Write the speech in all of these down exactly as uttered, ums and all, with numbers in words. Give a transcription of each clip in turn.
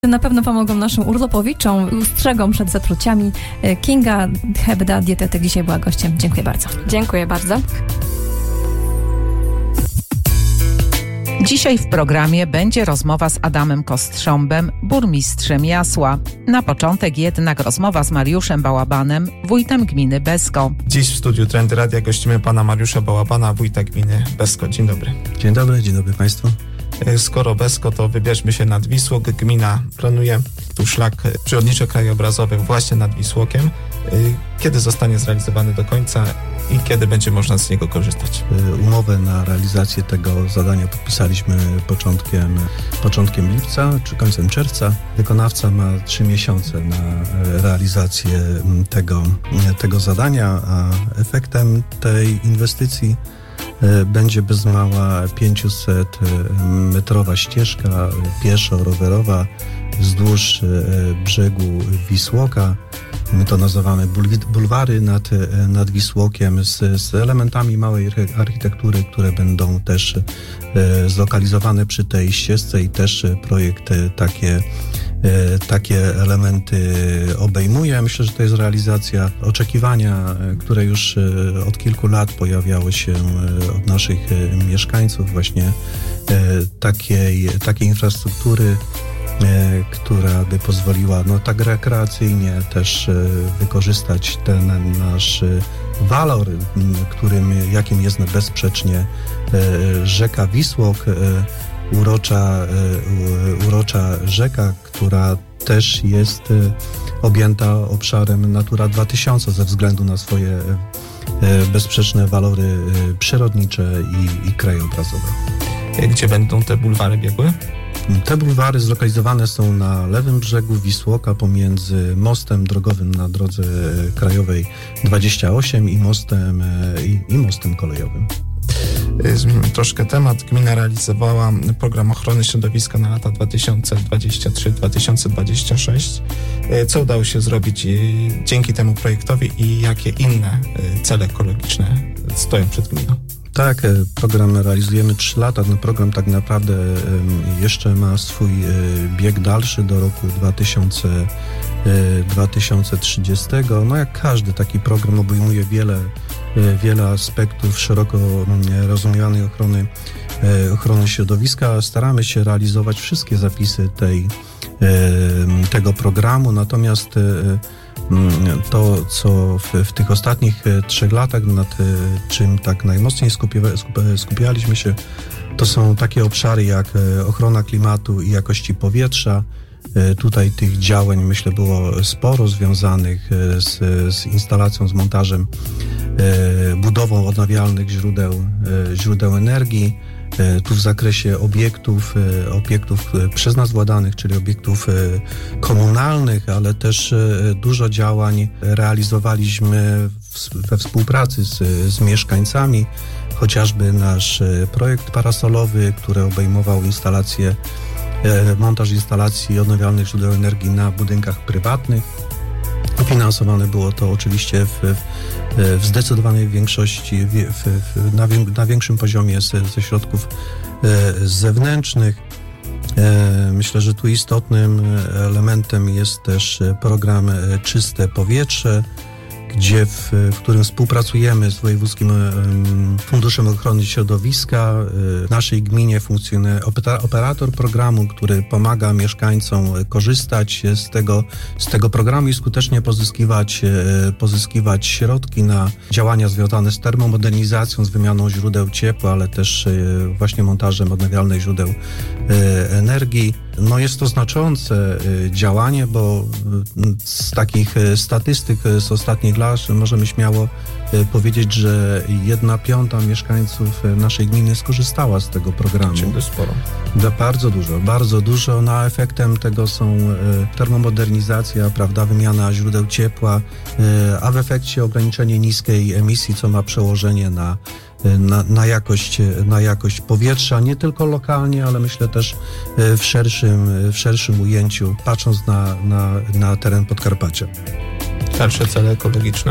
Na pewno pomogą naszym urlopowiczom, ustrzegą przed zatruciami. Kinga Hebda, dietetyk, dzisiaj była gościem. Dziękuję bardzo. Dziękuję bardzo. Dzisiaj w programie będzie rozmowa z Adamem Kostrząbem, burmistrzem Jasła. Na początek jednak rozmowa z Mariuszem Bałabanem, wójtem gminy Besko. Dziś w studiu Trendy Radia gościmy pana Mariusza Bałabana, wójta gminy Besko. Dzień dobry. Dzień dobry, dzień dobry Państwu. Skoro Besko, to wybierzmy się nad Wisłok. Gmina planuje tu szlak przyrodniczo-krajobrazowy właśnie nad Wisłokiem. Kiedy zostanie zrealizowany do końca i kiedy będzie można z niego korzystać? Umowę na realizację tego zadania podpisaliśmy początkiem, początkiem lipca czy końcem czerwca. Wykonawca ma trzy miesiące na realizację tego, tego zadania, a efektem tej inwestycji będzie bez mała pięćset metrowa ścieżka pieszo-rowerowa wzdłuż brzegu Wisłoka. My to nazywamy bulwary nad, nad Wisłokiem z, z elementami małej architektury, które będą też zlokalizowane przy tej ścieżce i też projekt takie, takie elementy obejmuje. Myślę, że to jest realizacja oczekiwania, które już od kilku lat pojawiały się od naszych mieszkańców, właśnie takiej, takiej infrastruktury, która by pozwoliła no, tak rekreacyjnie też wykorzystać ten nasz walor, którym, jakim jest bezsprzecznie rzeka Wisłok, urocza, urocza rzeka, która też jest objęta obszarem Natura dwa tysiące ze względu na swoje bezsprzeczne walory przyrodnicze i, i krajobrazowe. Gdzie będą te bulwary biegły? Te bulwary zlokalizowane są na lewym brzegu Wisłoka pomiędzy mostem drogowym na drodze krajowej dwadzieścia osiem i mostem, i, i mostem kolejowym. Zmienimy troszkę temat. Gmina realizowała program ochrony środowiska na lata dwa tysiące dwudziesty trzeci do dwa tysiące dwudziestego szóstego. Co udało się zrobić dzięki temu projektowi i jakie inne cele ekologiczne stoją przed gminą? Tak, program realizujemy trzy lata. Ten program tak naprawdę jeszcze ma swój bieg dalszy do roku dwa tysiące trzydziestego. No jak każdy taki program obejmuje wiele, wiele aspektów szeroko rozumianej ochrony, ochrony środowiska. Staramy się realizować wszystkie zapisy tej, tego programu, natomiast to, co w, w tych ostatnich trzech latach, nad czym tak najmocniej skupia, skupialiśmy się, to są takie obszary jak ochrona klimatu i jakości powietrza. Tutaj tych działań, myślę, było sporo związanych z, z instalacją, z montażem, budową odnawialnych źródeł, źródeł energii. Tu w zakresie obiektów, obiektów przez nas władanych, czyli obiektów komunalnych, ale też dużo działań realizowaliśmy we współpracy z, z mieszkańcami, chociażby nasz projekt parasolowy, który obejmował instalację, montaż instalacji odnawialnych źródeł energii na budynkach prywatnych. Finansowane było to oczywiście w, w zdecydowanej większości, w, w, na, na większym poziomie ze, ze środków zewnętrznych. Myślę, że tu istotnym elementem jest też program Czyste Powietrze, gdzie w, w którym współpracujemy z Wojewódzkim Funduszem Ochrony Środowiska. W naszej gminie funkcjonuje operator programu, który pomaga mieszkańcom korzystać z tego, z tego programu i skutecznie pozyskiwać, pozyskiwać środki na działania związane z termomodernizacją, z wymianą źródeł ciepła, ale też właśnie montażem odnawialnych źródeł energii. No jest to znaczące działanie, bo z takich statystyk z ostatnich lat możemy śmiało powiedzieć, że jedna piąta mieszkańców naszej gminy skorzystała z tego programu. Czyli sporo. Bardzo dużo, bardzo dużo. No, a efektem tego są termomodernizacja, prawda, wymiana źródeł ciepła, a w efekcie ograniczenie niskiej emisji, co ma przełożenie na Na, na, jakość, na jakość powietrza, nie tylko lokalnie, ale myślę też w szerszym, w szerszym ujęciu, patrząc na, na, na teren Podkarpacia. Dalsze cele ekologiczne?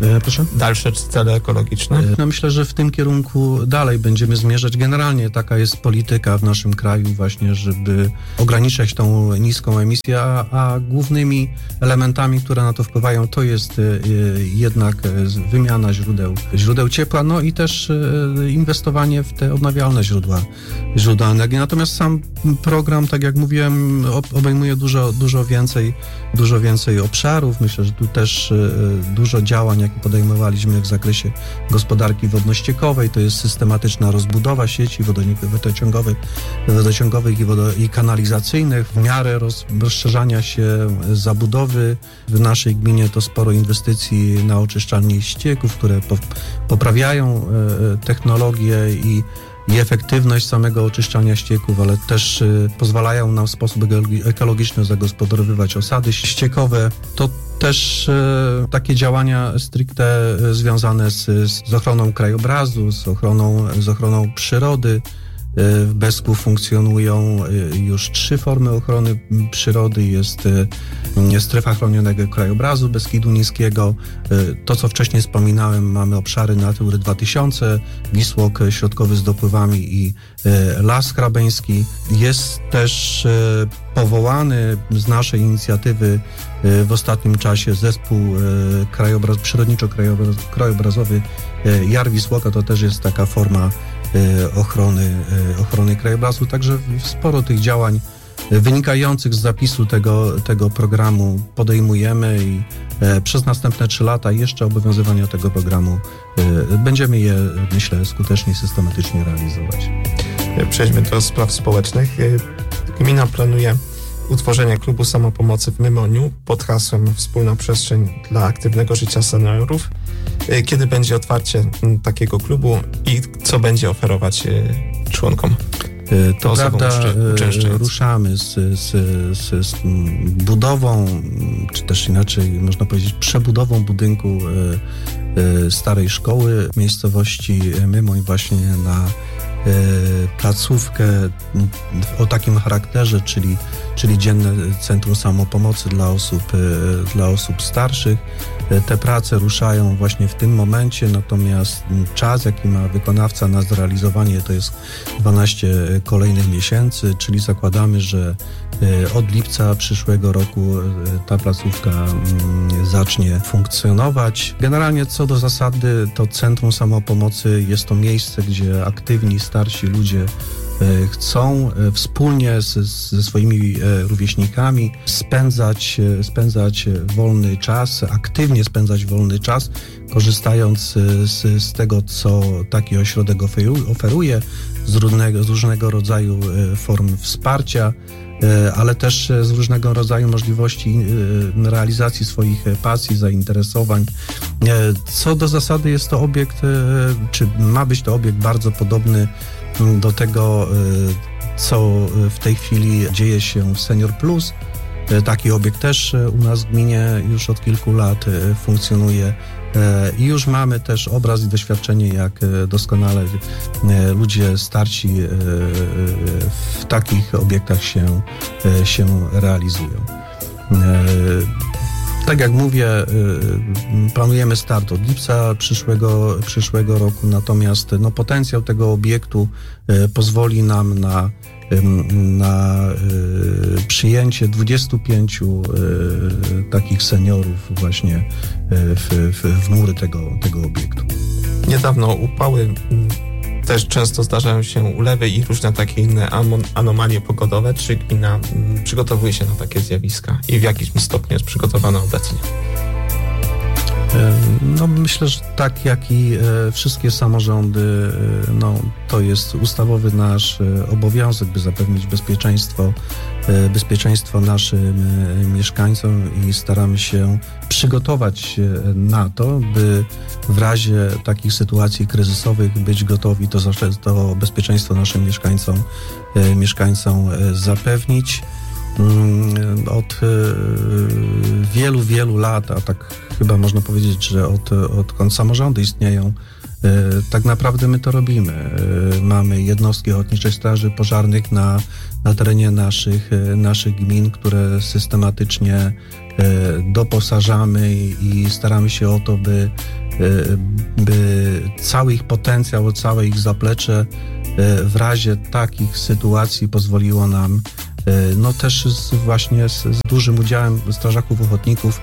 E, proszę? Dalsze cele ekologiczne? No myślę, że w tym kierunku dalej będziemy zmierzać. Generalnie taka jest polityka w naszym kraju właśnie, żeby ograniczać tą niską emisję, a, a głównymi elementami, które na to wpływają, to jest y, jednak wymiana źródeł, źródeł ciepła, no i też y, inwestowanie w te odnawialne źródła, źródła energii. Natomiast sam program, tak jak mówiłem, obejmuje dużo, dużo więcej, dużo więcej obszarów. Myślę, że tu też y, dużo działań, jakie podejmowaliśmy w zakresie gospodarki wodno-ściekowej, to jest systematyczna rozbudowa sieci wodociągowych, wodociągowych i, wodo, i kanalizacyjnych. W miarę roz, rozszerzania się zabudowy w naszej gminie to sporo inwestycji na oczyszczalnie ścieków, które po, poprawiają e, technologię i i efektywność samego oczyszczania ścieków, ale też y, pozwalają nam w sposób ekologiczny zagospodarowywać osady ściekowe. To też y, takie działania stricte y, związane z, z ochroną krajobrazu, z ochroną, z ochroną przyrody. W Besku funkcjonują już trzy formy ochrony przyrody. Jest strefa chronionego krajobrazu Beskidu Niskiego. To, co wcześniej wspominałem, mamy obszary Natury dwa tysiące, Wisłok środkowy z dopływami i Las Hrabeński. Jest też powołany z naszej inicjatywy w ostatnim czasie zespół krajobraz, przyrodniczo-krajobrazowy Jar Wisłoka. To też jest taka forma ochrony, ochrony krajobrazu, także sporo tych działań wynikających z zapisu tego, tego programu podejmujemy i przez następne trzy lata jeszcze obowiązywania tego programu będziemy je, myślę, skutecznie i systematycznie realizować. Przejdźmy do spraw społecznych. Gmina planuje utworzenie klubu samopomocy w Mymoniu pod hasłem Wspólna przestrzeń dla aktywnego życia seniorów. Kiedy będzie otwarcie takiego klubu i co będzie oferować członkom? To prawda, ruszamy z, z, z, z budową, czy też inaczej można powiedzieć przebudową budynku starej szkoły w miejscowości Mymoń właśnie na placówkę o takim charakterze, czyli, czyli dzienne centrum samopomocy dla osób, dla osób starszych. Te prace ruszają właśnie w tym momencie, natomiast czas, jaki ma wykonawca na zrealizowanie, to jest dwanaście kolejnych miesięcy, czyli zakładamy, że od lipca przyszłego roku ta placówka zacznie funkcjonować. Generalnie co do zasady, to Centrum Samopomocy jest to miejsce, gdzie aktywni, starsi ludzie chcą wspólnie z, ze swoimi rówieśnikami spędzać, spędzać wolny czas, aktywnie spędzać wolny czas, korzystając z, z tego, co taki ośrodek oferuje, z różnego, z różnego rodzaju form wsparcia, ale też z różnego rodzaju możliwości realizacji swoich pasji, zainteresowań. Co do zasady jest to obiekt, czy ma być to obiekt bardzo podobny do tego, co w tej chwili dzieje się w Senior Plus. Taki obiekt też u nas w gminie już od kilku lat funkcjonuje i już mamy też obraz i doświadczenie, jak doskonale ludzie starsi w takich obiektach się, się realizują. Tak jak mówię, planujemy start od lipca przyszłego, przyszłego roku, natomiast no, potencjał tego obiektu pozwoli nam na, na przyjęcie dwudziestu pięciu takich seniorów właśnie w, w, w mury tego, tego obiektu. Niedawno upały, też często zdarzają się ulewy i różne takie inne anomalie pogodowe. Czy gmina przygotowuje się na takie zjawiska i w jakim stopniu jest przygotowana obecnie? No myślę, że tak jak i wszystkie samorządy, no to jest ustawowy nasz obowiązek, by zapewnić bezpieczeństwo, bezpieczeństwo naszym mieszkańcom i staramy się przygotować na to, by w razie takich sytuacji kryzysowych być gotowi to, to bezpieczeństwo naszym mieszkańcom, mieszkańcom zapewnić. Od wielu, wielu lat, a tak chyba można powiedzieć, że od, odkąd samorządy istnieją, tak naprawdę my to robimy. Mamy jednostki Ochotniczej Straży Pożarnych na, na terenie naszych, naszych gmin, które systematycznie doposażamy i staramy się o to, by, by cały ich potencjał, całe ich zaplecze w razie takich sytuacji pozwoliło nam, no też z, właśnie z, z dużym udziałem strażaków ochotników,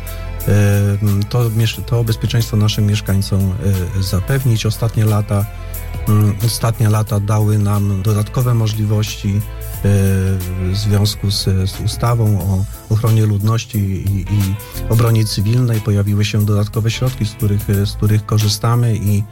to, to bezpieczeństwo naszym mieszkańcom zapewnić. Ostatnie lata, ostatnie lata dały nam dodatkowe możliwości w związku z, z ustawą o ochronie ludności i, i obronie cywilnej. Pojawiły się dodatkowe środki, z których, z których korzystamy i,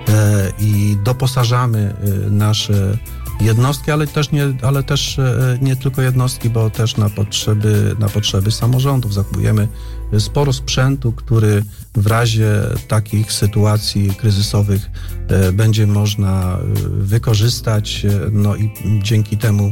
i doposażamy nasze jednostki, ale też, nie, ale też nie tylko jednostki, bo też na potrzeby, na potrzeby samorządów. Zakupujemy sporo sprzętu, który w razie takich sytuacji kryzysowych będzie można wykorzystać, no i dzięki temu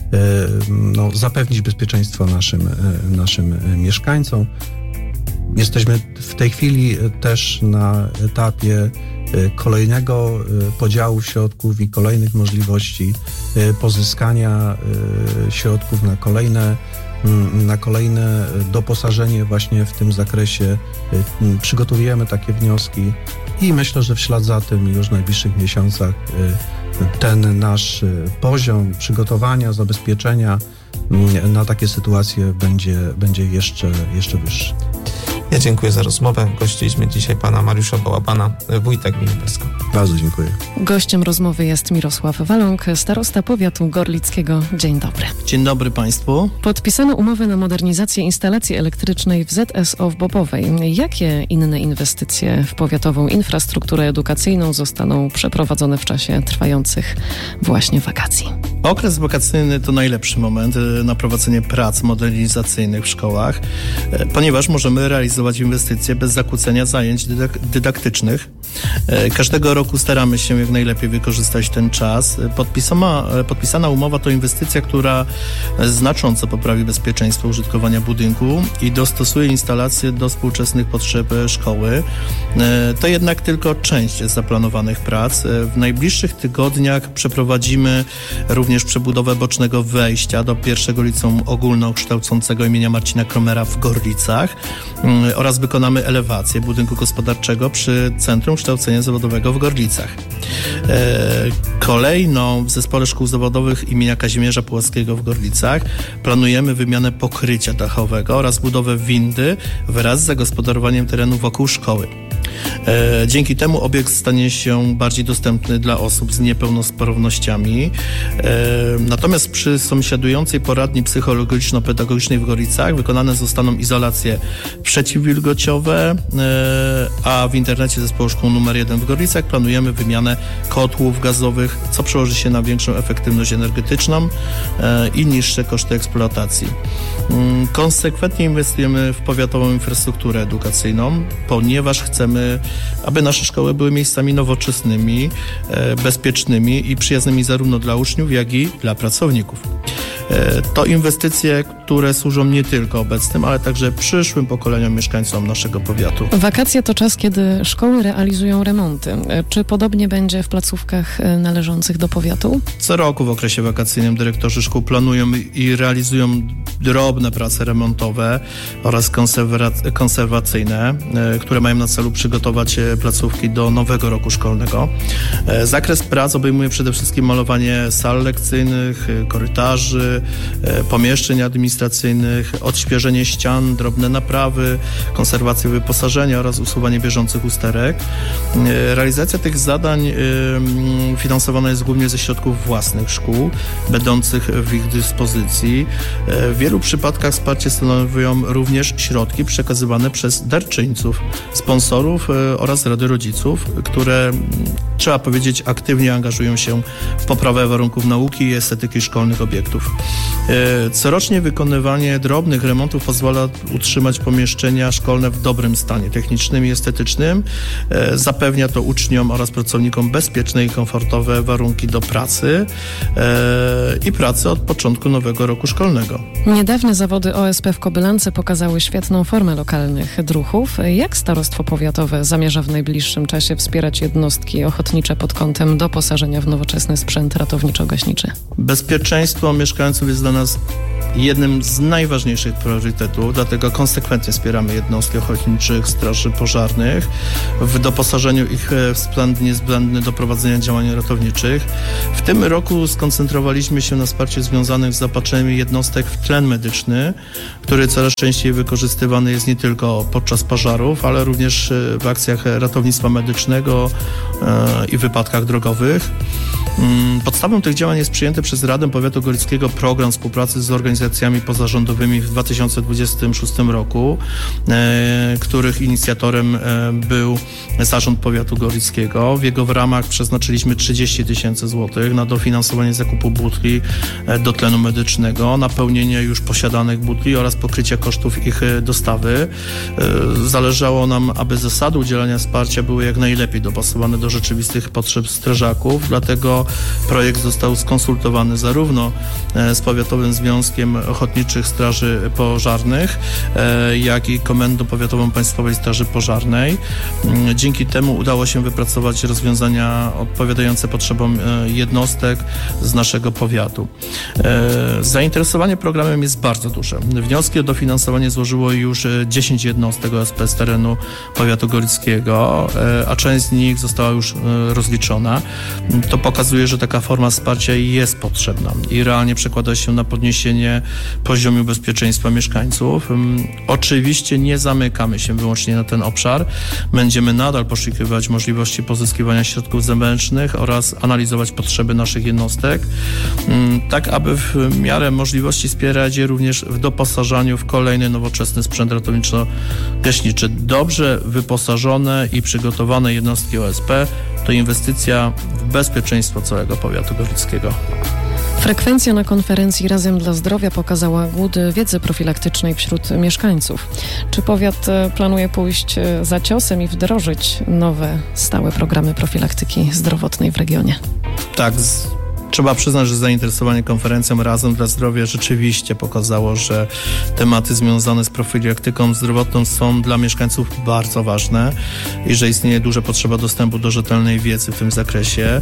no, zapewnić bezpieczeństwo naszym, naszym mieszkańcom. Jesteśmy w tej chwili też na etapie kolejnego podziału środków i kolejnych możliwości pozyskania środków na kolejne, na kolejne doposażenie właśnie w tym zakresie. Przygotowujemy takie wnioski i myślę, że w ślad za tym już w najbliższych miesiącach ten nasz poziom przygotowania, zabezpieczenia na takie sytuacje będzie, będzie jeszcze, jeszcze wyższy. Ja dziękuję za rozmowę. Gościliśmy dzisiaj pana Mariusza Bałabana, wójta gminy Besko. Bardzo dziękuję. Gościem rozmowy jest Mirosław Waląg, starosta powiatu gorlickiego. Dzień dobry. Dzień dobry państwu. Podpisano umowę na modernizację instalacji elektrycznej w Z S O w Bobowej. Jakie inne inwestycje w powiatową infrastrukturę edukacyjną zostaną przeprowadzone w czasie trwających właśnie wakacji? Okres wakacyjny to najlepszy moment na prowadzenie prac modernizacyjnych w szkołach, ponieważ możemy realizować inwestycje bez zakłócenia zajęć dydak- dydaktycznych. Każdego roku staramy się jak najlepiej wykorzystać ten czas. Podpisana, podpisana umowa to inwestycja, która znacząco poprawi bezpieczeństwo użytkowania budynku i dostosuje instalacje do współczesnych potrzeb szkoły. To jednak tylko część zaplanowanych prac. W najbliższych tygodniach przeprowadzimy również przebudowę bocznego wejścia do pierwszego liceum ogólnokształcącego imienia Marcina Kromera w Gorlicach oraz wykonamy elewację budynku gospodarczego przy Centrum Kształcenia Zawodowego w Gorlicach. Kolejną w Zespole Szkół Zawodowych imienia Kazimierza Puławskiego w Gorlicach planujemy wymianę pokrycia dachowego oraz budowę windy wraz z zagospodarowaniem terenu wokół szkoły. Dzięki temu obiekt stanie się bardziej dostępny dla osób z niepełnosprawnościami. Natomiast przy sąsiadującej poradni psychologiczno-pedagogicznej w Gorlicach wykonane zostaną izolacje przeciwwilgociowe, a w internecie Zespołu Szkół numer jeden w Gorlicach planujemy wymianę kotłów gazowych, co przełoży się na większą efektywność energetyczną i niższe koszty eksploatacji. Konsekwentnie inwestujemy w powiatową infrastrukturę edukacyjną, ponieważ chcemy, aby nasze szkoły były miejscami nowoczesnymi, bezpiecznymi i przyjaznymi zarówno dla uczniów, jak i dla pracowników. To inwestycje, które służą nie tylko obecnym, ale także przyszłym pokoleniom mieszkańcom naszego powiatu. Wakacje to czas, kiedy szkoły realizują remonty. Czy podobnie będzie w placówkach należących do powiatu? Co roku w okresie wakacyjnym dyrektorzy szkół planują i realizują drobne prace remontowe oraz konserwa- konserwacyjne, które mają na celu przygotować placówki do nowego roku szkolnego. Zakres prac obejmuje przede wszystkim malowanie sal lekcyjnych, korytarzy, pomieszczeń administracyjnych, odświeżenie ścian, drobne naprawy, konserwację wyposażenia oraz usuwanie bieżących usterek. Realizacja tych zadań finansowana jest głównie ze środków własnych szkół, będących w ich dyspozycji. W wielu przypadkach wsparcie stanowią również środki przekazywane przez darczyńców, sponsorów oraz Rady Rodziców, które, trzeba powiedzieć, aktywnie angażują się w poprawę warunków nauki i estetyki szkolnych obiektów. Corocznie wykonywanie drobnych remontów pozwala utrzymać pomieszczenia szkolne w dobrym stanie technicznym i estetycznym. Zapewnia to uczniom oraz pracownikom bezpieczne i komfortowe warunki do pracy i pracy od początku nowego roku szkolnego. Niedawne zawody O S P w Kobylance pokazały świetną formę lokalnych druhów. Jak starostwo powiatowe zamierza w najbliższym czasie wspierać jednostki ochotnicze ochotnicze pod kątem doposażenia w nowoczesny sprzęt ratowniczo-gaśniczy? Bezpieczeństwo mieszkańców jest dla nas jednym z najważniejszych priorytetów, dlatego konsekwentnie wspieramy jednostki ochotniczych straży pożarnych w doposażeniu ich w sprzęt niezbędny do prowadzenia działań ratowniczych. W tym roku skoncentrowaliśmy się na wsparciu związanych z zaopatrzeniem jednostek w tlen medyczny, który coraz częściej wykorzystywany jest nie tylko podczas pożarów, ale również w akcjach ratownictwa medycznego i wypadkach drogowych. Podstawą tych działań jest przyjęty przez Radę Powiatu Gorlickiego program współpracy z organizacjami pozarządowymi w dwa tysiące dwudziestym szóstym roku, których inicjatorem był Zarząd Powiatu Gorlickiego. W jego ramach przeznaczyliśmy trzydzieści tysięcy złotych na dofinansowanie zakupu butli do tlenu medycznego, napełnienie już posiadanych butli oraz pokrycie kosztów ich dostawy. Zależało nam, aby zasady udzielania wsparcia były jak najlepiej dopasowane do rzeczywistych potrzeb strażaków, dlatego projekt został skonsultowany zarówno z Powiatowym Związkiem Ochotniczych Straży Pożarnych, jak i Komendą Powiatową Państwowej Straży Pożarnej. Dzięki temu udało się wypracować rozwiązania odpowiadające potrzebom jednostek z naszego powiatu. Zainteresowanie programem jest bardzo duże. Wnioski o dofinansowanie złożyło już dziesięć jednostek O S P z terenu Powiatu Gorlickiego, a część z nich została już rozliczona. To pokazuje, że taka forma wsparcia jest potrzebna i realnie przekłada się na podniesienie poziomu bezpieczeństwa mieszkańców. Oczywiście nie zamykamy się wyłącznie na ten obszar. Będziemy nadal poszukiwać możliwości pozyskiwania środków zewnętrznych oraz analizować potrzeby naszych jednostek, tak aby w miarę możliwości wspierać je również w doposażaniu w kolejny nowoczesny sprzęt ratowniczo-gaśniczy. Dobrze wyposażone i przygotowane jednostki O S P to inwestycja w bezpieczeństwo całego powiatu gorlickiego. Frekwencja na konferencji Razem dla Zdrowia pokazała głód wiedzy profilaktycznej wśród mieszkańców. Czy powiat planuje pójść za ciosem i wdrożyć nowe, stałe programy profilaktyki zdrowotnej w regionie? Tak, z... Trzeba przyznać, że zainteresowanie konferencją Razem dla Zdrowia rzeczywiście pokazało, że tematy związane z profilaktyką zdrowotną są dla mieszkańców bardzo ważne i że istnieje duża potrzeba dostępu do rzetelnej wiedzy w tym zakresie.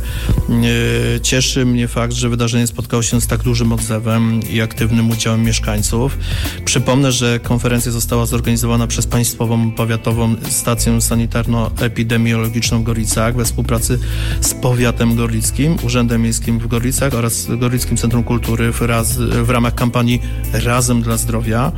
Cieszy mnie fakt, że wydarzenie spotkało się z tak dużym odzewem i aktywnym udziałem mieszkańców. Przypomnę, że konferencja została zorganizowana przez Państwową Powiatową Stację Sanitarno-Epidemiologiczną w Gorlicach we współpracy z Powiatem Gorlickim, Urzędem Miejskim w Gorlicach oraz Gorlickim Centrum Kultury w, raz, w ramach kampanii Razem dla Zdrowia.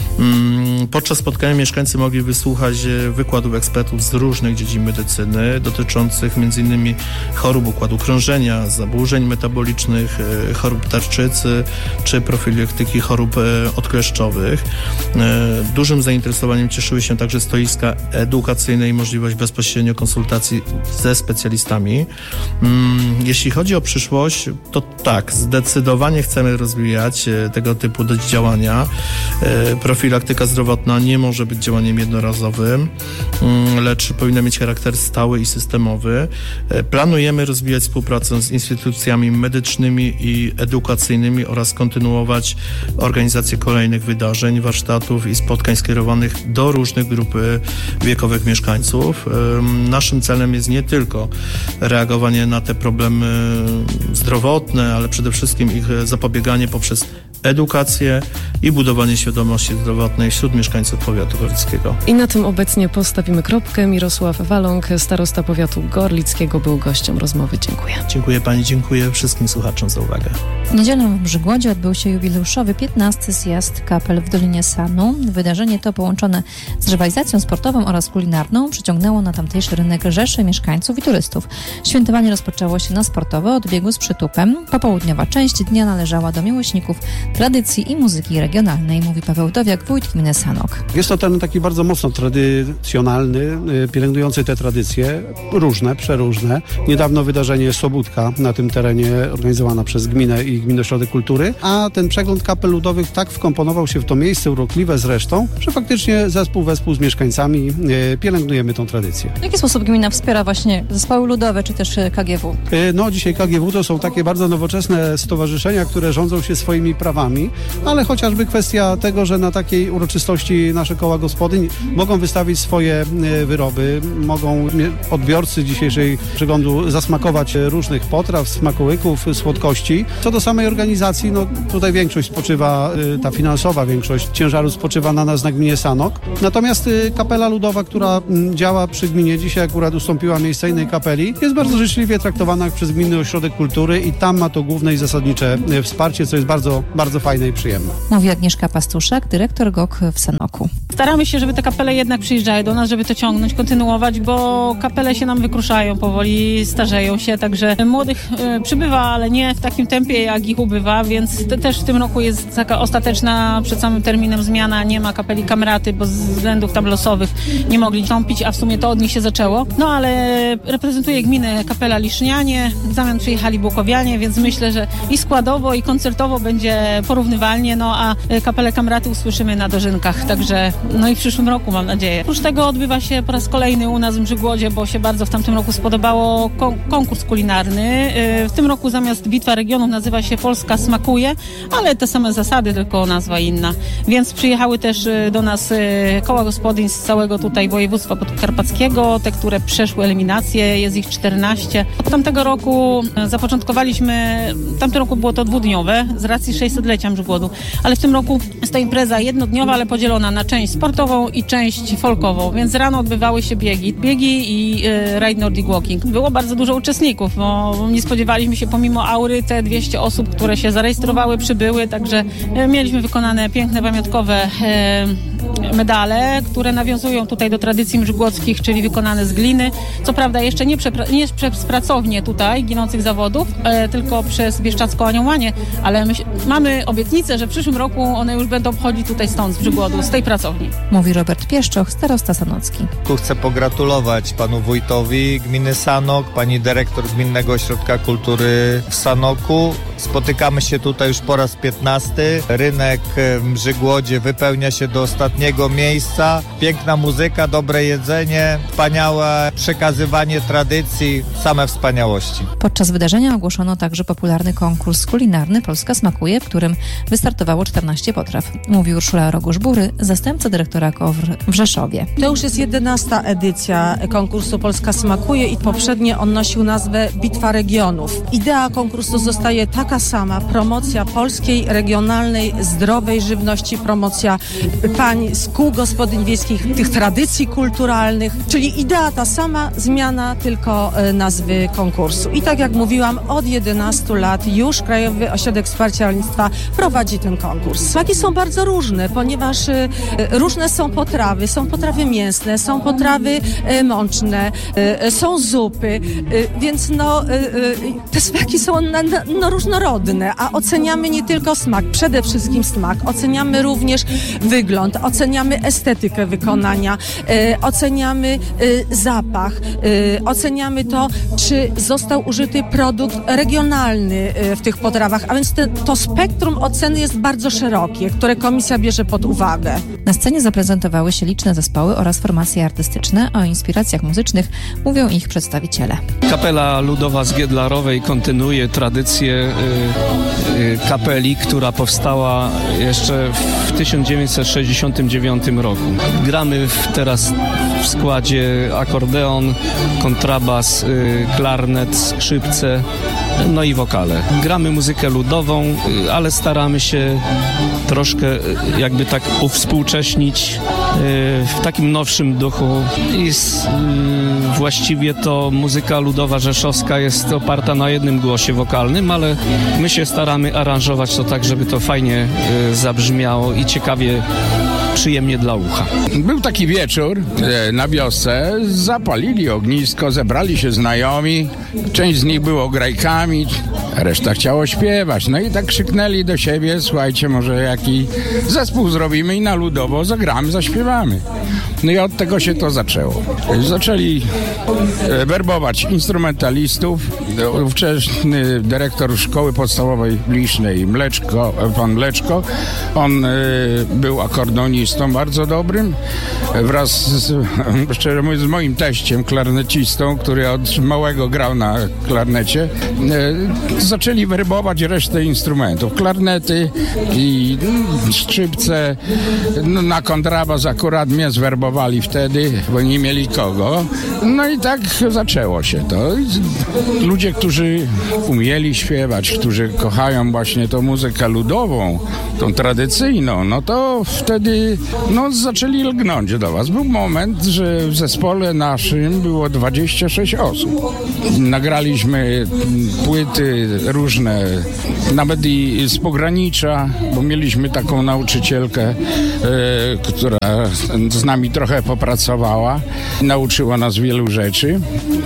Podczas spotkania mieszkańcy mogli wysłuchać wykładów ekspertów z różnych dziedzin medycyny dotyczących między innymi chorób układu krążenia, zaburzeń metabolicznych, chorób tarczycy czy profilaktyki chorób odkleszczowych. Dużym zainteresowaniem cieszyły się także stoiska edukacyjne i możliwość bezpośrednio konsultacji ze specjalistami. Jeśli chodzi o przyszłość, to tak, zdecydowanie chcemy rozwijać tego typu działania. Profilaktyka zdrowotna nie może być działaniem jednorazowym, lecz powinna mieć charakter stały i systemowy. Planujemy rozwijać współpracę z instytucjami medycznymi i edukacyjnymi oraz kontynuować organizację kolejnych wydarzeń, warsztatów i spotkań skierowanych do różnych grup wiekowych mieszkańców. Naszym celem jest nie tylko reagowanie na te problemy zdrowotne, ale przede wszystkim ich zapobieganie poprzez edukację i budowanie świadomości zdrowotnej wśród mieszkańców powiatu gorlickiego. I na tym obecnie postawimy kropkę. Mirosław Waląg, starosta powiatu gorlickiego, był gościem rozmowy. Dziękuję. Dziękuję pani, dziękuję wszystkim słuchaczom za uwagę. W niedzielę w Brzygłodzie odbył się jubileuszowy piętnasty zjazd kapel w Dolinie Sanu. Wydarzenie to połączone z rywalizacją sportową oraz kulinarną przyciągnęło na tamtejszy rynek rzesze mieszkańców i turystów. Świętowanie rozpoczęło się na sportowo od biegu z przytupem. Popołudniowa część dnia należała do miłośników tradycji i muzyki regionalnej, mówi Paweł Dowiak, wójt gminy Sanok. Jest to ten taki bardzo mocno tradycjonalny, pielęgnujący te tradycje, różne, przeróżne. Niedawno wydarzenie Sobótka na tym terenie organizowana przez gminę i Gminny Ośrodek Kultury, a ten przegląd kapel ludowych tak wkomponował się w to miejsce urokliwe zresztą, że faktycznie zespół wespół z mieszkańcami pielęgnujemy tą tradycję. W jaki sposób gmina wspiera właśnie zespoły ludowe czy też K G W? No dzisiaj K G W to są takie bardzo nowoczesne stowarzyszenia, które rządzą się swoimi prawami. problemami, ale chociażby kwestia tego, że na takiej uroczystości nasze koła gospodyń mogą wystawić swoje wyroby, mogą odbiorcy dzisiejszej przeglądu zasmakować różnych potraw, smakołyków, słodkości. Co do samej organizacji, no tutaj większość spoczywa, ta finansowa większość ciężaru spoczywa na nas na gminie Sanok. Natomiast kapela ludowa, która działa przy gminie, dzisiaj akurat ustąpiła miejsca innej kapeli, jest bardzo życzliwie traktowana przez Gminny Ośrodek Kultury i tam ma to główne i zasadnicze wsparcie, co jest bardzo, bardzo fajne i przyjemne. Mówi Agnieszka Pastuszek, dyrektor G O K w Sanoku. Staramy się, żeby te kapele jednak przyjeżdżały do nas, żeby to ciągnąć, kontynuować, bo kapele się nam wykruszają powoli, starzeją się, także młodych y, przybywa, ale nie w takim tempie, jak ich ubywa, więc te, też w tym roku jest taka ostateczna przed samym terminem zmiana, nie ma kapeli Kamraty, bo z względów tam losowych nie mogli wstąpić, a w sumie to od nich się zaczęło. No ale reprezentuje gminę kapela Lisznianie, w zamian przyjechali Bukowianie, więc myślę, że i składowo, i koncertowo będzie porównywalnie, no a kapelę Kamraty usłyszymy na dożynkach, także no i w przyszłym roku mam nadzieję. Oprócz tego odbywa się po raz kolejny u nas w Mrzygłodzie, bo się bardzo w tamtym roku spodobało kon- konkurs kulinarny. W tym roku zamiast Bitwa Regionów nazywa się Polska Smakuje, ale te same zasady, tylko nazwa inna. Więc przyjechały też do nas koła gospodyń z całego tutaj województwa podkarpackiego, te, które przeszły eliminację, jest ich czternaście. Od tamtego roku zapoczątkowaliśmy, w tamtym roku było to dwudniowe z racji sześćsetlecia Mrzygłodu, ale w tym roku jest to impreza jednodniowa, ale podzielona na część sportową i część folkową, więc rano odbywały się biegi, biegi i y, Ride Nordic Walking. Było bardzo dużo uczestników, bo nie spodziewaliśmy się pomimo aury te dwieście osób, które się zarejestrowały, przybyły, także y, mieliśmy wykonane piękne pamiątkowe y, medale, które nawiązują tutaj do tradycji mrzygłodzkich, czyli wykonane z gliny. Co prawda jeszcze nie, przepra- nie przez pracownię tutaj ginących zawodów, y, tylko przez Bieszczadzką Aniołanie, ale my, mamy obietnicę, że w przyszłym roku one już będą wchodzić tutaj stąd z Mrzygłodu, z tej pracowni. Mówi Robert Pieszczoch, starosta sanocki. Tu chcę pogratulować panu wójtowi gminy Sanok, pani dyrektor Gminnego Ośrodka Kultury w Sanoku. Spotykamy się tutaj już po raz piętnasty. Rynek w Mrzygłodzie wypełnia się do ostatniego miejsca. Piękna muzyka, dobre jedzenie, wspaniałe przekazywanie tradycji, same wspaniałości. Podczas wydarzenia ogłoszono także popularny konkurs kulinarny Polska Smakuje, w którym wystartowało czternaście potraw. Mówi Urszula Rogusz-Bury, zastępca dyrektora K O W w Rzeszowie. To już jest jedenasta edycja konkursu Polska Smakuje i poprzednio on nosił nazwę Bitwa Regionów. Idea konkursu zostaje taka sama, promocja polskiej, regionalnej, zdrowej żywności, promocja pań z kół gospodyń wiejskich, tych tradycji kulturalnych, czyli idea ta sama, zmiana tylko nazwy konkursu. I tak jak mówiłam, od jedenastu lat już Krajowy Ośrodek Wsparcia Rolnictwa prowadzi ten konkurs. Smaki są bardzo różne, ponieważ różne są potrawy, są potrawy mięsne, są potrawy mączne, są zupy, więc no te smaki są na, na, no, różnorodne, a oceniamy nie tylko smak, przede wszystkim smak, oceniamy również wygląd, oceniamy estetykę wykonania, oceniamy zapach, oceniamy to, czy został użyty produkt regionalny w tych potrawach, a więc te, to spektrum oceny jest bardzo szerokie, które komisja bierze pod uwagę. Na scenie zaprezentowały się liczne zespoły oraz formacje artystyczne. O inspiracjach muzycznych mówią ich przedstawiciele. Kapela Ludowa z Giedlarowej kontynuuje tradycję y, y, kapeli, która powstała jeszcze w tysiąc dziewięćset sześćdziesiątym dziewiątym roku. Gramy w, teraz w składzie akordeon, kontrabas, y, klarnet, skrzypce, no i wokale. Gramy muzykę ludową, y, ale staramy się troszkę y, jakby tak uwspółcześnić y, w takim nowszym duchu. I z, y, właściwie to muzyka ludowa rzeszowska jest oparta na jednym głosie wokalnym, ale my się staramy aranżować to tak, żeby to fajnie y, zabrzmiało i ciekawie, przyjemnie dla ucha. Był taki wieczór e, na wiosce, zapalili ognisko, zebrali się znajomi, część z nich było grajkami, reszta chciało śpiewać, no i tak krzyknęli do siebie, słuchajcie, może jaki zespół zrobimy i na ludowo zagramy, zaśpiewamy. No i od tego się to zaczęło. Zaczęli e, werbować instrumentalistów, ówczesny dyrektor szkoły podstawowej w Lisznej, Mleczko, pan Mleczko, on e, był akordonistą bardzo dobrym, wraz z, szczerze mówiąc, z moim teściem, klarnecistą, który od małego grał na klarnecie. zaczęli werbować resztę instrumentów. Klarnety i skrzypce. No, na kontrabas akurat mnie zwerbowali wtedy, bo nie mieli kogo. No i tak zaczęło się to. I ludzie, którzy umieli śpiewać, którzy kochają właśnie tą muzykę ludową, tą tradycyjną, no to wtedy no, zaczęli lgnąć do was. Był moment, że w zespole naszym było dwadzieścia sześć osób. Nagraliśmy płyty różne, nawet i z pogranicza, bo mieliśmy taką nauczycielkę, e, która z nami trochę popracowała, nauczyła nas wielu rzeczy.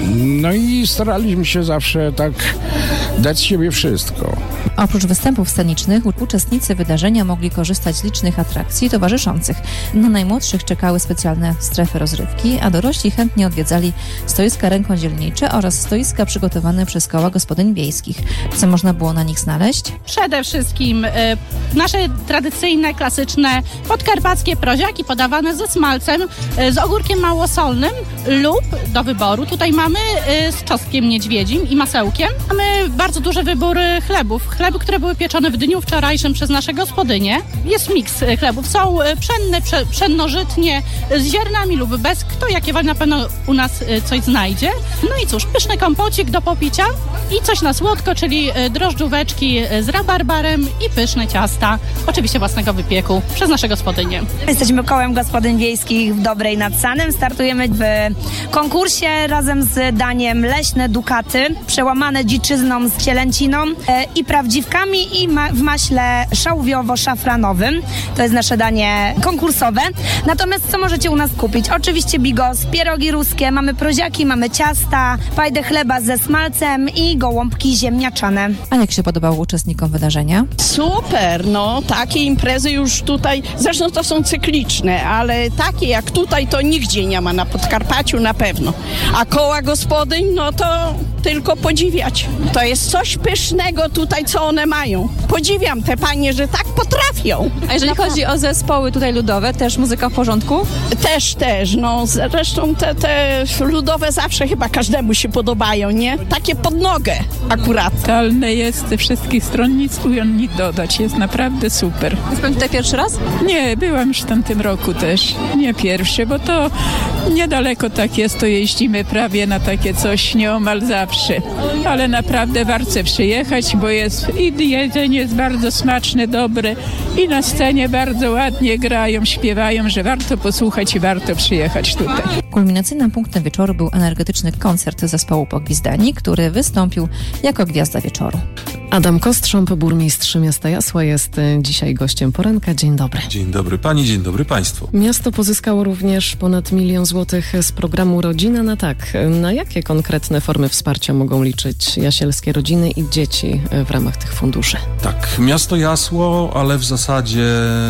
No i staraliśmy się zawsze tak dać z siebie wszystko. Oprócz występów scenicznych uczestnicy wydarzenia mogli korzystać z licznych atrakcji towarzyszących. Na najmłodszych czekały specjalne strefy rozrywki, a dorośli chętnie odwiedzali stoiska rękodzielnicze oraz stoiska przygotowane przez koła gospodyń wiejskich. Co można było na nich znaleźć? Przede wszystkim y, nasze tradycyjne, klasyczne podkarpackie proziaki podawane ze smalcem, y, z ogórkiem małosolnym lub do wyboru. Tutaj mamy y, z czosnkiem niedźwiedzim i masełkiem. Mamy bardzo duży wybór chlebów. Chleby, które były pieczone w dniu wczorajszym przez nasze gospodynie. Jest miks chlebów. Są pszenne, prze, pszennożytnie, z ziarnami lub bez. Kto jakie na pewno u nas coś znajdzie. No i cóż, pyszny kompocik do popicia i coś na słodko, czyli drożdżóweczki z rabarbarem i pyszne ciasta, oczywiście własnego wypieku przez nasze gospodynie. Jesteśmy kołem gospodyń wiejskich w Dobrej nad Sanem. Startujemy w konkursie razem z daniem leśne dukaty, przełamane dziczyzną z cielęciną e, i prawdziwkami i ma- w maśle szałwiowo-szafranowym. To jest nasze danie konkursowe. Natomiast co możecie u nas kupić? Oczywiście bigos, pierogi ruskie, mamy proziaki, mamy ciasta, pajdę chleba ze smalcem i gołąbki ziemniaczane. A jak się podobało uczestnikom wydarzenia? Super, no takie imprezy już tutaj, zresztą to są cykliczne, ale takie jak tutaj to nigdzie nie ma, na Podkarpaciu na pewno. A koła gospodyń, no to tylko podziwiać. To jest coś pysznego tutaj, co one mają. Podziwiam te panie, że tak potrafią. A jeżeli chodzi o zespoły tutaj ludowe, też muzyka w porządku? Też, też, no zresztą te, te ludowe zawsze chyba każdemu się podobają, nie? Takie pod nogę akurat. Totalne jest ze wszystkich stron, nic ująć dodać, jest naprawdę super. Jest pan tutaj pierwszy raz? Nie, byłam już w tamtym roku też, nie pierwszy, bo to niedaleko tak jest, to jeździmy prawie na takie coś nieomal zawsze, ale naprawdę warto przyjechać, bo jest i jedzenie jest bardzo smaczne, dobre i na scenie bardzo ładnie grają, śpiewają, że warto posłuchać i warto przyjechać tutaj. Kulminacyjnym punktem wieczoru był energetyczny koncert zespołu Pogwizdani, który wystąpił jako gwiazda wieczoru. Adam Kostrząb, burmistrz miasta Jasła, jest dzisiaj gościem poranka. Dzień dobry. Dzień dobry pani, dzień dobry państwu. Miasto pozyskało również ponad milion złotych z programu Rodzina na tak. Na jakie konkretne formy wsparcia mogą liczyć jasielskie rodziny i dzieci w ramach tych funduszy? Tak, miasto Jasło, ale w zasadzie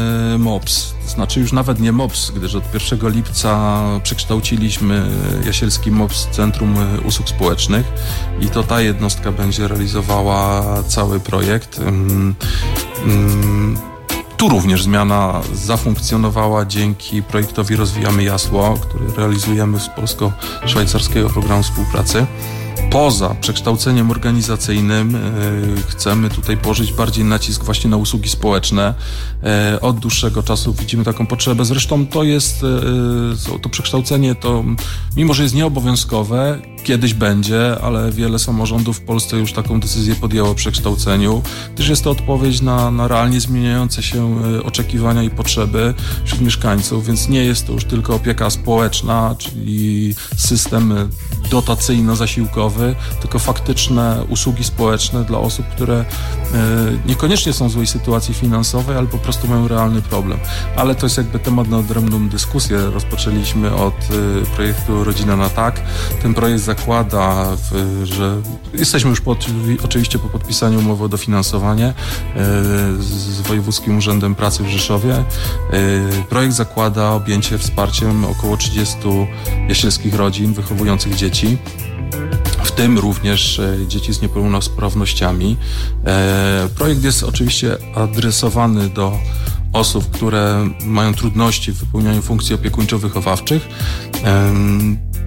M O P S. To znaczy już nawet nie M O P S, gdyż od pierwszego lipca przekształciliśmy Jasielski M O P S w Centrum Usług Społecznych i to ta jednostka będzie realizowała cały projekt. Tu również zmiana zafunkcjonowała dzięki projektowi Rozwijamy Jasło, który realizujemy z polsko-szwajcarskiego programu współpracy. Poza przekształceniem organizacyjnym e, chcemy tutaj położyć bardziej nacisk właśnie na usługi społeczne. E, od dłuższego czasu widzimy taką potrzebę. Zresztą to jest, e, to przekształcenie to, mimo że jest nieobowiązkowe, kiedyś będzie, ale wiele samorządów w Polsce już taką decyzję podjęło o przekształceniu, gdyż jest to odpowiedź na, na realnie zmieniające się oczekiwania i potrzeby wśród mieszkańców, więc nie jest to już tylko opieka społeczna, czyli system dotacyjno-zasiłkowy, tylko faktyczne usługi społeczne dla osób, które e, niekoniecznie są w złej sytuacji finansowej, ale po prostu mają realny problem. Ale to jest jakby temat na odrębną dyskusję. Rozpoczęliśmy od e, projektu Rodzina na tak. Ten projekt zakłada, w, że jesteśmy już po, oczywiście po podpisaniu umowy o dofinansowanie e, z Wojewódzkim Urzędem Pracy w Rzeszowie. E, projekt zakłada objęcie wsparciem około trzydziestu jasielskich rodzin wychowujących dzieci, w tym również e, dzieci z niepełnosprawnościami. E, projekt jest oczywiście adresowany do osób, które mają trudności w wypełnianiu funkcji opiekuńczo-wychowawczych. E,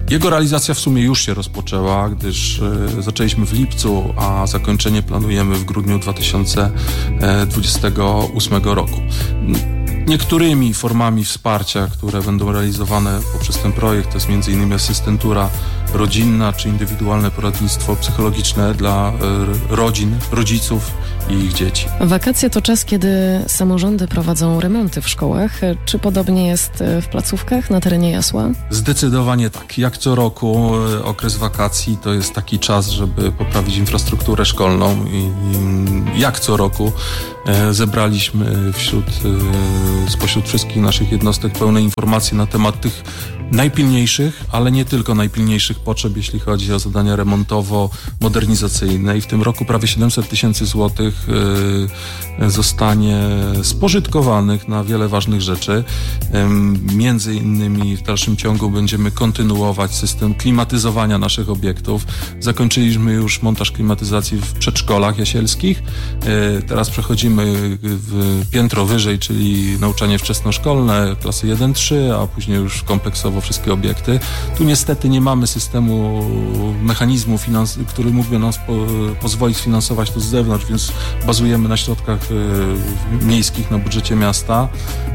Jego realizacja w sumie już się rozpoczęła, gdyż zaczęliśmy w lipcu, a zakończenie planujemy w grudniu dwa tysiące dwudziestego ósmego roku. Niektórymi formami wsparcia, które będą realizowane poprzez ten projekt, to jest między innymi asystentura rodzinna czy indywidualne poradnictwo psychologiczne dla rodzin, rodziców i ich dzieci. Wakacje to czas, kiedy samorządy prowadzą remonty w szkołach. Czy podobnie jest w placówkach na terenie Jasła? Zdecydowanie tak. Jak co roku okres wakacji to jest taki czas, żeby poprawić infrastrukturę szkolną i jak co roku zebraliśmy wśród, spośród wszystkich naszych jednostek pełne informacje na temat tych najpilniejszych, ale nie tylko najpilniejszych potrzeb, jeśli chodzi o zadania remontowo-modernizacyjne i w tym roku prawie siedemset tysięcy złotych zostanie spożytkowanych na wiele ważnych rzeczy. Między innymi w dalszym ciągu będziemy kontynuować system klimatyzowania naszych obiektów. Zakończyliśmy już montaż klimatyzacji w przedszkolach jasielskich. Teraz przechodzimy w piętro wyżej, czyli nauczanie wczesnoszkolne, klasy jeden trzy, a później już kompleksowo wszystkie obiekty. Tu niestety nie mamy systemu, mechanizmu, finans- który mógłby nam po- pozwolić sfinansować to z zewnątrz, więc bazujemy na środkach y, miejskich, na budżecie miasta,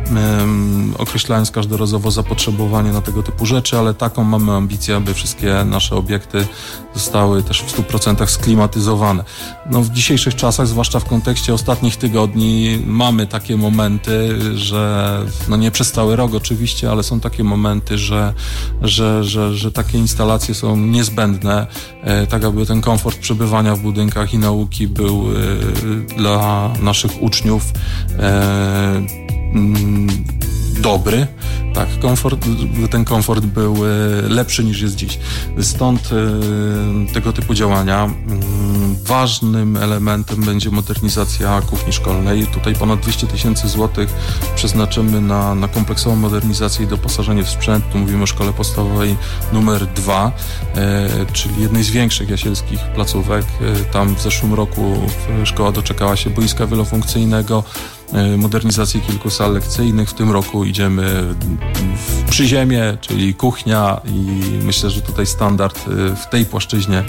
y, określając każdorazowo zapotrzebowanie na tego typu rzeczy, ale taką mamy ambicję, aby wszystkie nasze obiekty zostały też w stu procentach sklimatyzowane. No, w dzisiejszych czasach, zwłaszcza w kontekście ostatnich tygodni, mamy takie momenty, że no nie przez cały rok oczywiście, ale są takie momenty, że, że, że, że takie instalacje są niezbędne, e, tak aby ten komfort przebywania w budynkach i nauki był e, dla naszych uczniów e, mm, dobry. Tak, komfort, ten komfort był lepszy niż jest dziś. Stąd tego typu działania. Ważnym elementem będzie modernizacja kuchni szkolnej. Tutaj ponad dwieście tysięcy złotych przeznaczymy na, na kompleksową modernizację i doposażenie w sprzęt. Tu mówimy o szkole podstawowej numer dwa, czyli jednej z większych jasielskich placówek. Tam w zeszłym roku szkoła doczekała się boiska wielofunkcyjnego, modernizacji kilku sal lekcyjnych. W tym roku idziemy w przyziemie, czyli kuchnia i myślę, że tutaj standard w tej płaszczyźnie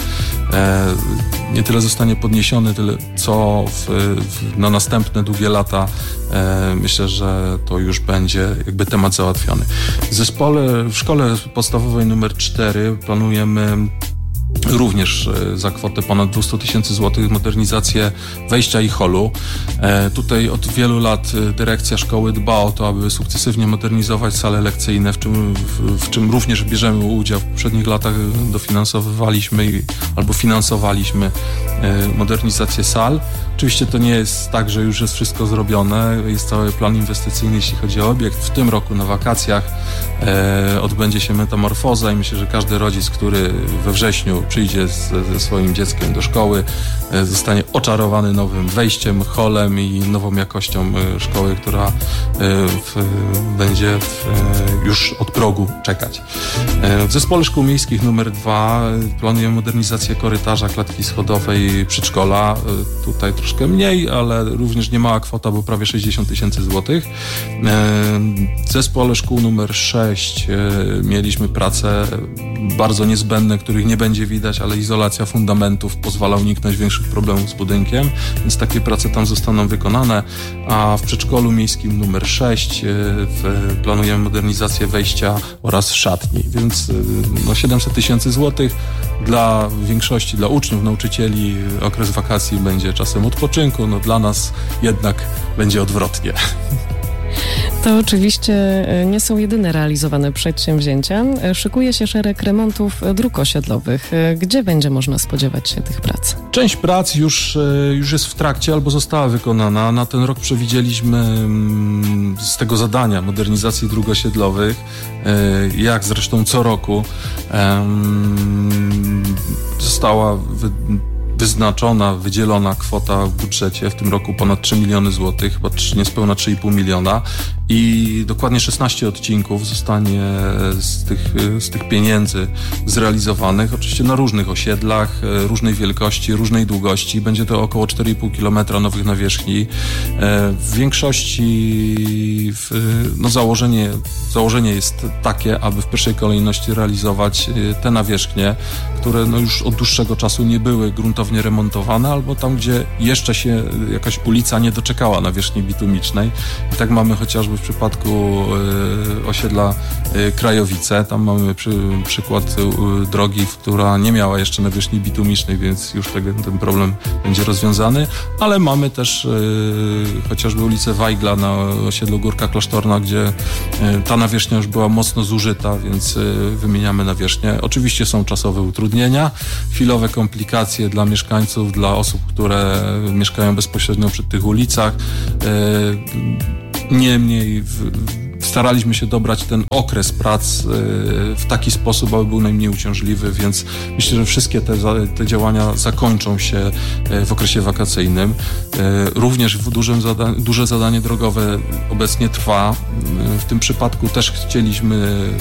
nie tyle zostanie podniesiony, tyle co w, w, na następne długie lata myślę, że to już będzie jakby temat załatwiony. W zespole, w szkole podstawowej numer cztery planujemy również za kwotę ponad dwieście tysięcy złotych modernizację wejścia i holu. E, tutaj od wielu lat dyrekcja szkoły dba o to, aby sukcesywnie modernizować sale lekcyjne, w czym, w, w czym również bierzemy udział. W poprzednich latach dofinansowywaliśmy i, albo finansowaliśmy e, modernizację sal. Oczywiście to nie jest tak, że już jest wszystko zrobione. Jest cały plan inwestycyjny, jeśli chodzi o obiekt. W tym roku na wakacjach e, odbędzie się metamorfoza i myślę, że każdy rodzic, który we wrześniu przyjdzie z, ze swoim dzieckiem do szkoły, e, zostanie oczarowany nowym wejściem, holem i nową jakością e, szkoły, która e, w, będzie w, e, już od progu czekać. E, w zespole szkół miejskich numer dwa planujemy modernizację korytarza, klatki schodowej przedszkola. E, tutaj troszkę mniej, ale również niemała kwota, bo prawie sześćdziesiąt tysięcy złotych. W zespole szkół numer sześć mieliśmy prace bardzo niezbędne, których nie będzie widać, ale izolacja fundamentów pozwala uniknąć większych problemów z budynkiem, więc takie prace tam zostaną wykonane, a w przedszkolu miejskim numer sześć planujemy modernizację wejścia oraz szatni, więc no siedemset tysięcy złotych. Dla większości, dla uczniów, nauczycieli okres wakacji będzie czasem odpoczynku, no dla nas jednak będzie odwrotnie. To oczywiście nie są jedyne realizowane przedsięwzięcia. Szykuje się szereg remontów dróg osiedlowych. Gdzie będzie można spodziewać się tych prac? Część prac już, już jest w trakcie albo została wykonana. Na ten rok przewidzieliśmy z tego zadania modernizacji dróg osiedlowych, jak zresztą co roku, została wy wyznaczona, wydzielona kwota w budżecie, w tym roku ponad trzy miliony złotych, chyba niespełna trzy i pół miliona i dokładnie szesnaście odcinków zostanie z tych, z tych pieniędzy zrealizowanych, oczywiście na różnych osiedlach, różnej wielkości, różnej długości. Będzie to około cztery i pół kilometra nowych nawierzchni. W większości no założenie, założenie jest takie, aby w pierwszej kolejności realizować te nawierzchnie, które no już od dłuższego czasu nie były gruntownie remontowane, albo tam, gdzie jeszcze się jakaś ulica nie doczekała nawierzchni bitumicznej. I tak mamy chociażby w przypadku y, osiedla y, Krajowice. Tam mamy przy, przykład y, drogi, która nie miała jeszcze nawierzchni bitumicznej, więc już tego, ten problem będzie rozwiązany. Ale mamy też y, chociażby ulicę Wajgla na osiedlu Górka Klasztorna, gdzie y, ta nawierzchnia już była mocno zużyta, więc y, wymieniamy nawierzchnię. Oczywiście są czasowe utrudnienia, chwilowe komplikacje dla mieszkańców, dla osób, które mieszkają bezpośrednio przy tych ulicach. Y, Niemniej w, staraliśmy się dobrać ten okres prac w taki sposób, aby był najmniej uciążliwy, więc myślę, że wszystkie te, te działania zakończą się w okresie wakacyjnym. Również w dużym zada- duże zadanie drogowe obecnie trwa. W tym przypadku też chcieliśmy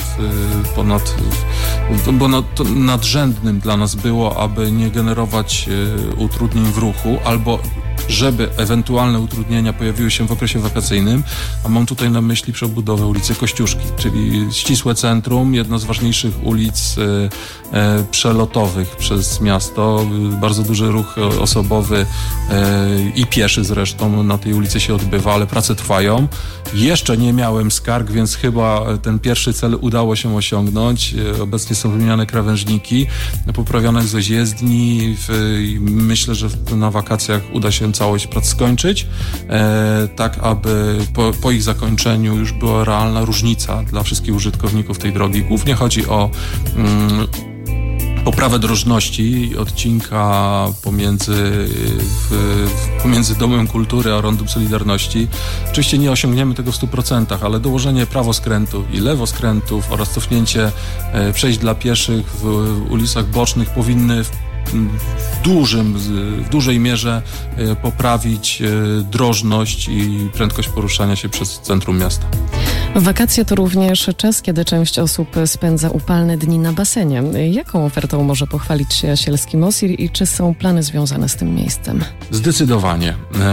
w, ponad, w, bo nad, nadrzędnym dla nas było, aby nie generować utrudnień w ruchu, albo żeby ewentualne utrudnienia pojawiły się w okresie wakacyjnym, a mam tutaj na myśli przebudowę ulicy Kościuszki, czyli ścisłe centrum, jedna z ważniejszych ulic e, e, przelotowych przez miasto. Bardzo duży ruch osobowy e, i pieszy zresztą na tej ulicy się odbywa, ale prace trwają. Jeszcze nie miałem skarg, więc chyba ten pierwszy cel udało się osiągnąć. E, obecnie są wymieniane krawężniki, poprawione jest jezdni. Myślę, że na wakacjach uda się całość prac skończyć, e, tak aby po, po ich zakończeniu już była realna różnica dla wszystkich użytkowników tej drogi. Głównie chodzi o mm, poprawę drożności odcinka pomiędzy, w, w, pomiędzy Domem Kultury a Rondem Solidarności. Oczywiście nie osiągniemy tego w stu procentach, ale dołożenie prawoskrętów i lewoskrętów oraz cofnięcie e, przejść dla pieszych w, w ulicach bocznych powinny w w dużym, w dużej mierze poprawić drożność i prędkość poruszania się przez centrum miasta. Wakacje to również czas, kiedy część osób spędza upalne dni na basenie. Jaką ofertą może pochwalić się Jasielski Mosir i czy są plany związane z tym miejscem? Zdecydowanie.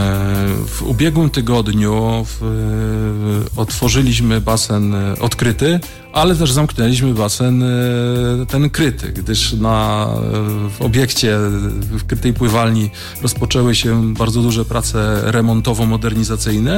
W ubiegłym tygodniu w, otworzyliśmy basen odkryty, ale też zamknęliśmy basen ten kryty, gdyż na, w obiekcie, w krytej pływalni rozpoczęły się bardzo duże prace remontowo-modernizacyjne,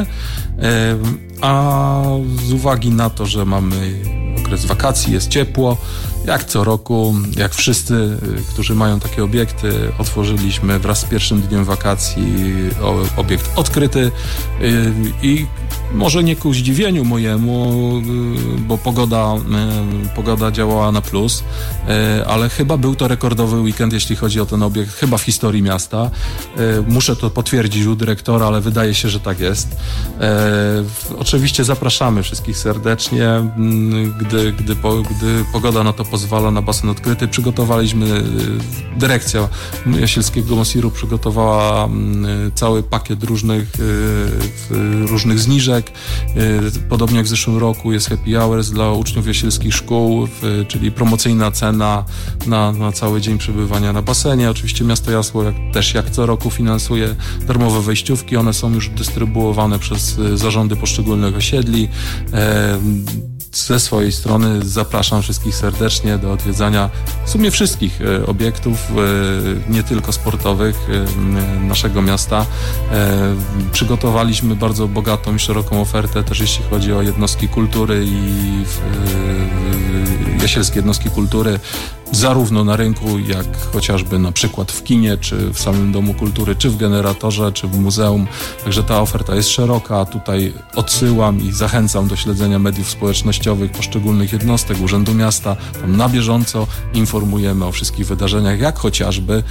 a z uwagi na to, że mamy okres wakacji, jest ciepło, jak co roku, jak wszyscy, którzy mają takie obiekty, otworzyliśmy wraz z pierwszym dniem wakacji obiekt odkryty i może nie ku zdziwieniu mojemu, bo pogoda, pogoda działała na plus, ale chyba był to rekordowy weekend, jeśli chodzi o ten obiekt, chyba w historii miasta. Muszę to potwierdzić u dyrektora, ale wydaje się, że tak jest. Oczywiście zapraszamy wszystkich serdecznie, gdy, gdy, gdy pogoda na to pozwala, na basen odkryty. Przygotowaliśmy, dyrekcja Jasielskiego Mosiru przygotowała cały pakiet różnych, różnych zniżek. Podobnie jak w zeszłym roku jest happy hours dla uczniów jasielskich szkół, czyli promocyjna cena na, na cały dzień przebywania na basenie. Oczywiście miasto Jasło jak, też jak co roku finansuje darmowe wejściówki. One są już dystrybuowane przez zarządy poszczególnych osiedli. E, Ze swojej strony zapraszam wszystkich serdecznie do odwiedzania w sumie wszystkich obiektów, nie tylko sportowych naszego miasta. Przygotowaliśmy bardzo bogatą i szeroką ofertę też jeśli chodzi o jednostki kultury i jasielskie jednostki kultury, zarówno na rynku, jak chociażby na przykład w kinie, czy w samym Domu Kultury, czy w generatorze, czy w muzeum. Także ta oferta jest szeroka. Tutaj odsyłam i zachęcam do śledzenia mediów społecznościowych poszczególnych jednostek Urzędu Miasta. Tam na bieżąco informujemy o wszystkich wydarzeniach, jak chociażby e,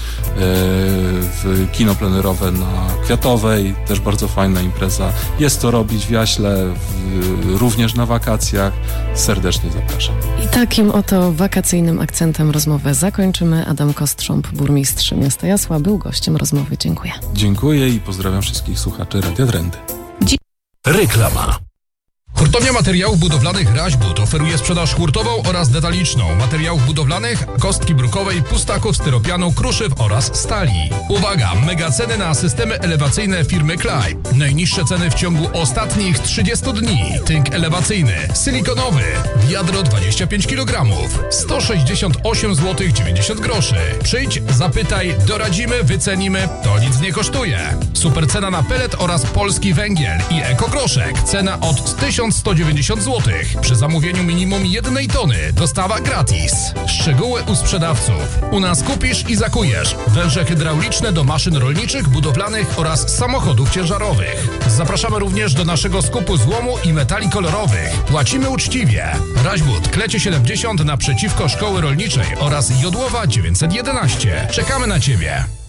w kino plenerowe na Kwiatowej. Też bardzo fajna impreza. Jest co robić w Jaśle, w, również na wakacjach. Serdecznie zapraszam. I takim oto wakacyjnym akcentem rozmowę zakończymy. Adam Kostrząb, burmistrz miasta Jasła, był gościem rozmowy. Dziękuję. Dziękuję i pozdrawiam wszystkich słuchaczy Radia Trendy. Reklama. Hurtownia Materiałów Budowlanych Raźbud oferuje sprzedaż hurtową oraz detaliczną materiałów budowlanych, kostki brukowej, pustaków, styropianu, kruszyw oraz stali. Uwaga! Mega ceny na systemy elewacyjne firmy Klaj. Najniższe ceny w ciągu ostatnich trzydziestu dni. Tynk elewacyjny, silikonowy, wiadro dwadzieścia pięć kilogramów, sto sześćdziesiąt osiem złotych dziewięćdziesiąt groszy. Przyjdź, zapytaj, doradzimy, wycenimy, to nic nie kosztuje. Super cena na pelet oraz polski węgiel i ekogroszek. Cena od tysiąc sto dziewięćdziesiąt złotych. Przy zamówieniu minimum jednej tony. Dostawa gratis. Szczegóły u sprzedawców. U nas kupisz i zakujesz. Węże hydrauliczne do maszyn rolniczych, budowlanych oraz samochodów ciężarowych. Zapraszamy również do naszego skupu złomu i metali kolorowych. Płacimy uczciwie. Raźbud, Klecie siedemdziesiąt naprzeciwko Szkoły Rolniczej oraz Jodłowa dziewięćset jedenaście. Czekamy na Ciebie.